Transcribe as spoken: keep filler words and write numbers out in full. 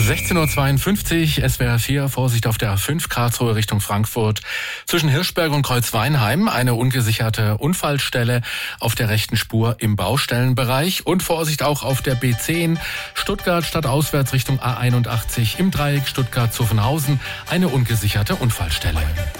sechzehn Uhr zweiundfünfzig, S W R vier, Vorsicht auf der A fünf, Karlsruhe Richtung Frankfurt. Zwischen Hirschberg und Kreuzweinheim eine ungesicherte Unfallstelle auf der rechten Spur im Baustellenbereich. Und Vorsicht auch auf der B zehn, Stuttgart stadtauswärts Richtung A einundachtzig im Dreieck Stuttgart-Zuffenhausen, eine ungesicherte Unfallstelle.